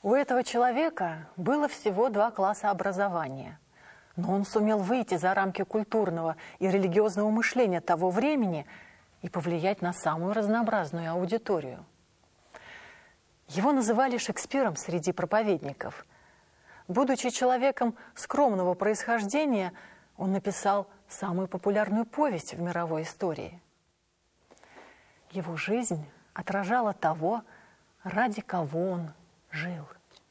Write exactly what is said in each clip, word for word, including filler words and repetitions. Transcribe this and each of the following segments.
У этого человека было всего два класса образования, но он сумел выйти за рамки культурного и религиозного мышления того времени и повлиять на самую разнообразную аудиторию. Его называли Шекспиром среди проповедников. Будучи человеком скромного происхождения, он написал самую популярную повесть в мировой истории. Его жизнь отражала того, ради кого он жил.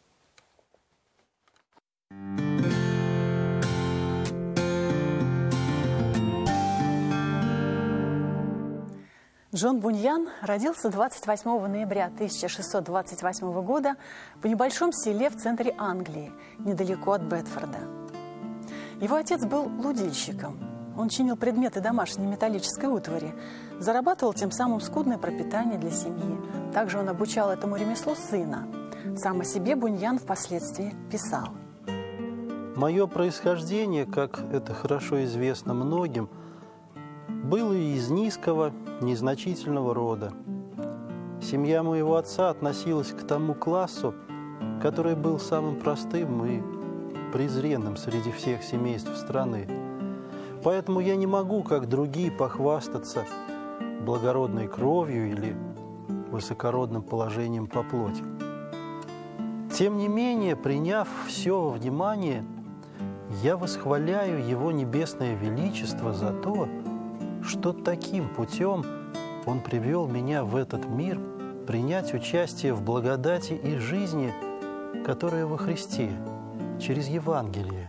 Джон Буньян родился двадцать восьмого ноября тысяча шестьсот двадцать восьмого года в небольшом селе в центре Англии, недалеко от Бетфорда. Его отец был лудильщиком. Он чинил предметы домашней металлической утвари, зарабатывал тем самым скудное пропитание для семьи. Также он обучал этому ремеслу сына. Сам о себе Буньян впоследствии писал. Мое происхождение, как это хорошо известно многим, было из низкого, незначительного рода. Семья моего отца относилась к тому классу, который был самым простым и презренным среди всех семейств страны. Поэтому я не могу, как другие, похвастаться благородной кровью или высокородным положением по плоти. Тем не менее, приняв все во внимание, я восхваляю Его Небесное Величество за то, что таким путем Он привел меня в этот мир принять участие в благодати и жизни, которая во Христе, через Евангелие.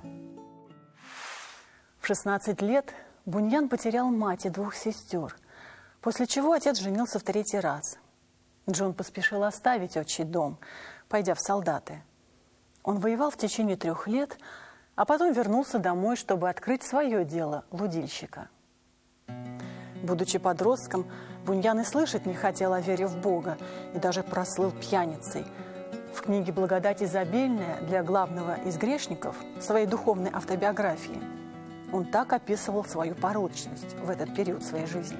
В шестнадцать лет Буньян потерял мать и двух сестер, после чего отец женился в третий раз. Джон поспешил оставить отчий дом, пойдя в солдаты. Он воевал в течение трех лет, а потом вернулся домой, чтобы открыть свое дело лудильщика. Будучи подростком, Буньян и слышать не хотел о вере в Бога и даже прослыл пьяницей. В книге «Благодать изобильная» для главного из грешников, своей духовной автобиографии, он так описывал свою порочность в этот период своей жизни.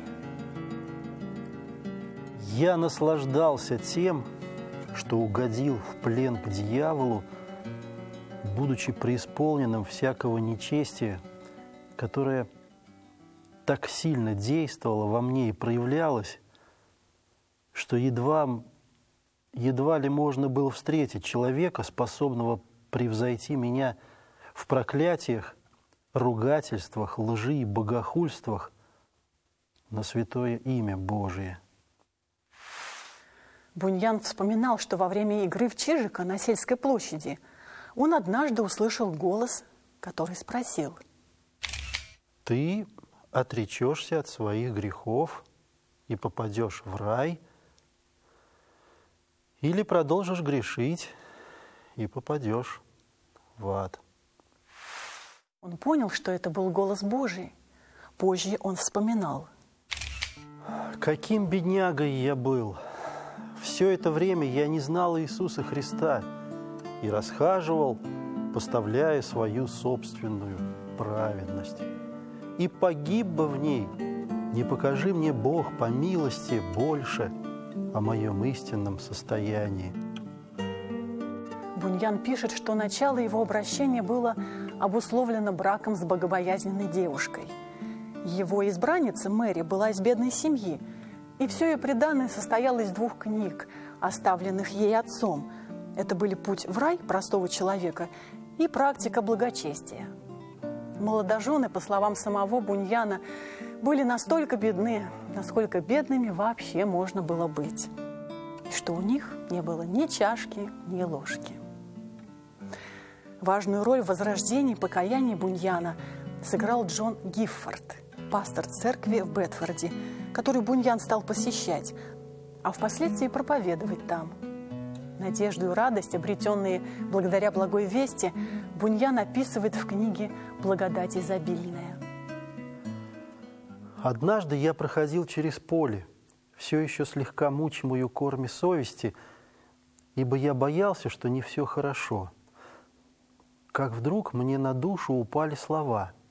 Я наслаждался тем, что угодил в плен к дьяволу, будучи преисполненным всякого нечестия, которое так сильно действовало во мне и проявлялось, что едва, едва ли можно было встретить человека, способного превзойти меня в проклятиях, ругательствах, лжи и богохульствах на святое имя Божие. Буньян вспоминал, что во время игры в чижика на сельской площади он однажды услышал голос, который спросил: «Ты отречешься от своих грехов и попадешь в рай, или продолжишь грешить и попадешь в ад?» Он понял, что это был голос Божий. Позже он вспоминал: «Каким беднягой я был! Все это время я не знал Иисуса Христа и расхаживал, поставляя свою собственную праведность. И погиб бы в ней, не покажи мне Бог по милости больше о моем истинном состоянии». Буньян пишет, что начало его обращения было обусловлено браком с богобоязненной девушкой. Его избранница Мэри была из бедной семьи, и все ее приданое состояло из двух книг, оставленных ей отцом. Это были «Путь в рай» простого человека и «Практика благочестия». Молодожены, по словам самого Буньяна, были настолько бедны, насколько бедными вообще можно было быть, и что у них не было ни чашки, ни ложки. Важную роль в возрождении и покаянии Буньяна сыграл Джон Гиффорд, пастор церкви в Бетфорде, который Буньян стал посещать, а впоследствии проповедовать там. Надежду и радость, обретенные благодаря благой вести, Буньян описывает в книге «Благодать изобильная». Однажды я проходил через поле, все еще слегка мучимую корми совести, ибо я боялся, что не все хорошо. Как вдруг мне на душу упали слова: